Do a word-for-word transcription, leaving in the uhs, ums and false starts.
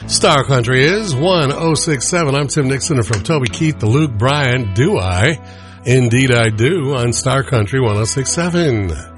Star Country is one oh six point seven. I'm Tim Nixon, and from Toby Keith to Luke Bryan, do I? Indeed I do, on Star Country one oh six point seven.